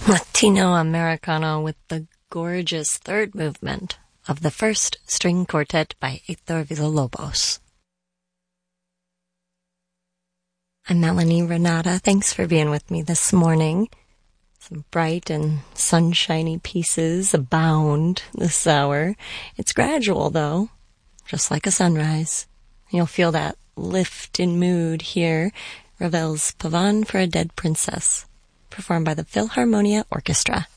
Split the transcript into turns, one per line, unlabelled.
Latino Americano with the gorgeous third movement of the first string quartet by Hector Villalobos. I'm Melanie Renata. Thanks for being with me this morning. Some bright and sunshiny pieces abound this hour. It's gradual, though, just like a sunrise. You'll feel that lift in mood here. Ravel's Pavane for a Dead Princess, performed by the Philharmonia Orchestra.